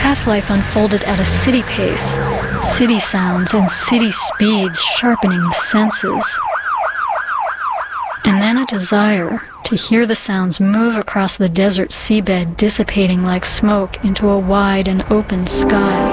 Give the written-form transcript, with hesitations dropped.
past life unfolded at a city pace, city sounds and city speeds sharpening the senses. And then a desire to hear the sounds move across the desert seabed, dissipating like smoke into a wide and open sky.